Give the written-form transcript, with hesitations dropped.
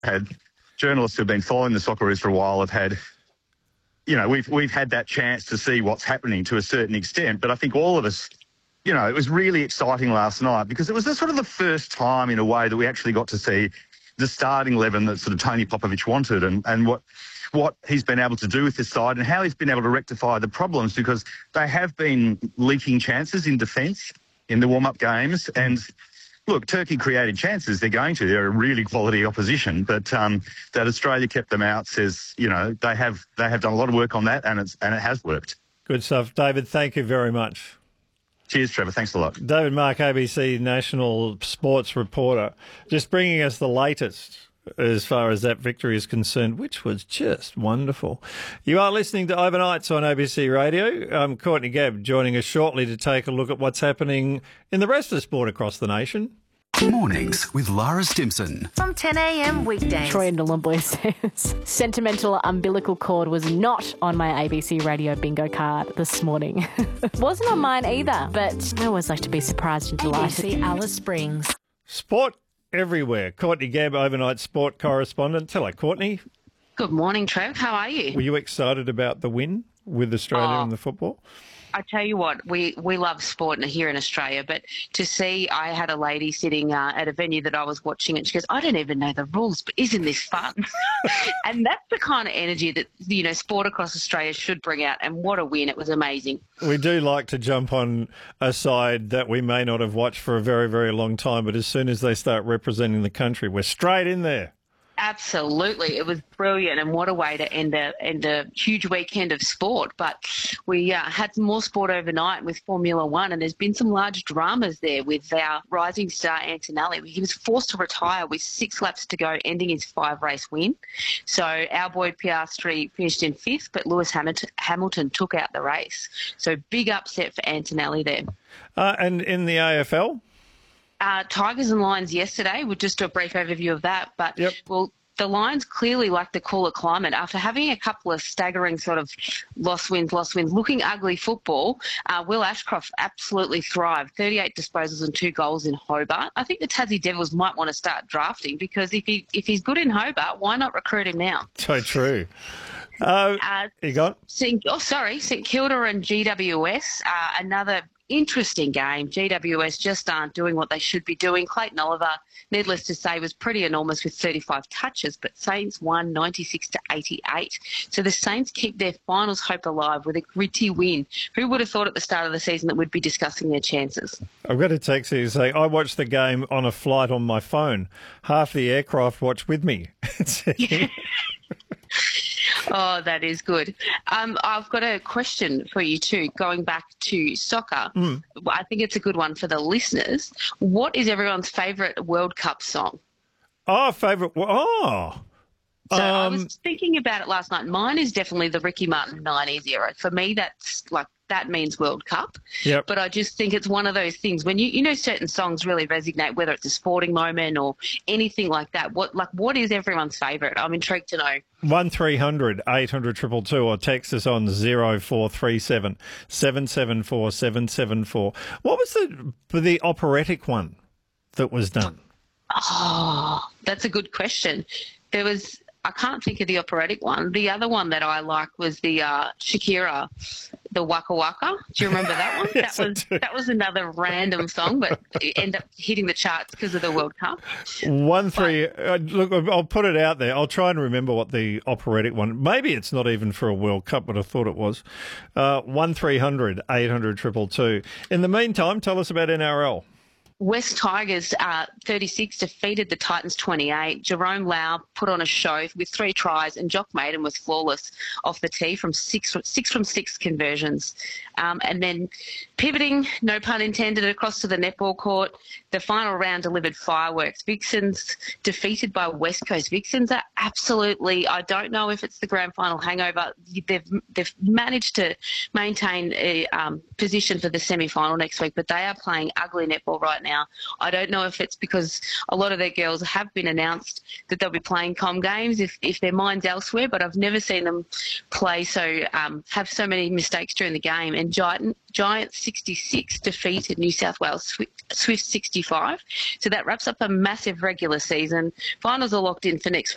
had journalists who've been following the Socceroos for a while have had, we've had that chance to see what's happening to a certain extent. But I think all of us, it was really exciting last night because it was the first time in a way that we actually got to see the starting 11 that sort of Tony Popovic wanted and what he's been able to do with this side and how he's been able to rectify the problems, because they have been leaking chances in defence in the warm-up games. And look, Turkey created chances. They're going to. They're a really quality opposition. But that Australia kept them out says, they have done a lot of work on that, and it has worked. Good stuff. David, thank you very much. Cheers, Trevor. Thanks a lot. David Mark, ABC national sports reporter, just bringing us the latest as far as that victory is concerned, which was just wonderful. You are listening to Overnights on ABC Radio. I'm Courtney Gabb, joining us shortly to take a look at what's happening in the rest of the sport across the nation. Mornings with Lara Stimson. From 10 a.m. weekdays. Troy Nhulunbuy says, sentimental umbilical cord was not on my ABC Radio bingo card this morning. Wasn't on mine either, but I always like to be surprised and delighted. ABC Alice Springs. Sport everywhere. Courtney Gabb, overnight sport correspondent. Hello, Courtney. Good morning, Trev. How are you? Were you excited about the win with Australia in the football? I tell you what, we love sport here in Australia, but to see, I had a lady sitting at a venue that I was watching, and she goes, I don't even know the rules, but isn't this fun? And that's the kind of energy that, sport across Australia should bring out, and what a win. It was amazing. We do like to jump on a side that we may not have watched for a very, very long time, but as soon as they start representing the country, we're straight in there. Absolutely. It was brilliant, and what a way to end a huge weekend of sport. But we had some more sport overnight with Formula One, and there's been some large dramas there with our rising star Antonelli. He was forced to retire with 6 laps to go, ending his 5-race win. So our boy Piastri finished in 5th, but Lewis Hamilton took out the race. So big upset for Antonelli there. And in the AFL? Tigers and Lions yesterday. We'll just do a brief overview of that. But, well, the Lions clearly like the cooler climate. After having a couple of staggering sort of loss wins, looking ugly football, Will Ashcroft absolutely thrived. 38 disposals and 2 goals in Hobart. I think the Tassie Devils might want to start drafting, because if he's good in Hobart, why not recruit him now? So true. You got? St Kilda and GWS, another interesting game. GWS just aren't doing what they should be doing. Clayton Oliver, needless to say, was pretty enormous with 35 touches, but Saints won 96-88. So the Saints keep their finals hope alive with a gritty win. Who would have thought at the start of the season that we'd be discussing their chances? I've got a text here saying, I watched the game on a flight on my phone. Half the aircraft watched with me. Oh, that is good. I've got a question for you too, going back to soccer. I think it's a good one for the listeners. What is everyone's favourite World Cup song? Favourite? So I was thinking about it last night. Mine is definitely the Ricky Martin 90s era. For me, that means World Cup. Yep. But I just think it's one of those things when certain songs really resonate, whether it's a sporting moment or anything like that. What is everyone's favourite? I'm intrigued to know. 1300 800 222 or text us on 0437 774 774. What was the operatic one that was done? Oh, that's a good question. I can't think of the operatic one. The other one that I liked was the Shakira, the Waka Waka. Do you remember that one? Yes, that was another random song, but it ended up hitting the charts because of the World Cup. Look, I'll put it out there. I'll try and remember what the operatic one. Maybe it's not even for a World Cup, but I thought it was. 1300 800 222. In the meantime, tell us about NRL. West Tigers 36 defeated the Titans 28. Jerome Lau put on a show with 3 tries, and Jock Maiden was flawless off the tee from 6 from 6 conversions. And then pivoting, no pun intended, across to the netball court, the final round delivered fireworks. Vixens defeated by West Coast. Vixens are absolutely, I don't know if it's the grand final hangover. They've managed to maintain a position for the semi-final next week, but they are playing ugly netball right now. I don't know if it's because a lot of their girls have been announced that they'll be playing com games if their mind's elsewhere, but I've never seen them play have so many mistakes during the game. And Giants 66 defeated New South Wales Swift 65. So that wraps up a massive regular season. Finals are locked in for next